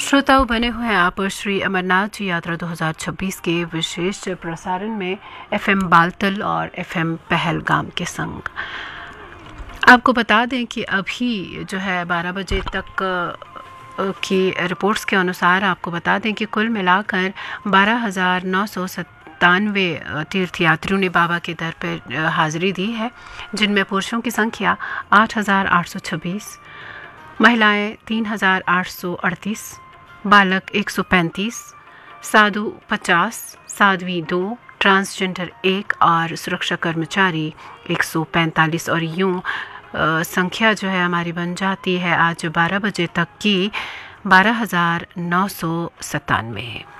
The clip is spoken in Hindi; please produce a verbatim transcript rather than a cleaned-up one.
श्रोताओं, बने हुए हैं आप श्री अमरनाथ जी यात्रा दो हज़ार छब्बीस के विशेष प्रसारण में एफएम बालतल और एफएम पहलगाम के संग। आपको बता दें कि अभी जो है बारह बजे तक की रिपोर्ट्स के अनुसार आपको बता दें कि कुल मिलाकर बारह हज़ार नौ सौ सत्तानवे तीर्थयात्रियों ने बाबा के दर पर हाजिरी दी है, जिनमें पुरुषों की संख्या आठ हज़ार आठ सौ छब्बीस, महिलाएं तीन हज़ार आठ सौ अड़तीस, बालक एक सौ पैंतीस, साधु पचास, साध्वी दो, ट्रांसजेंडर एक और सुरक्षा कर्मचारी एक सौ पैंतालीस। और यूँ संख्या जो है हमारी बन जाती है आज बारह बजे तक की बारह हज़ार नौ सौ सत्तानवे।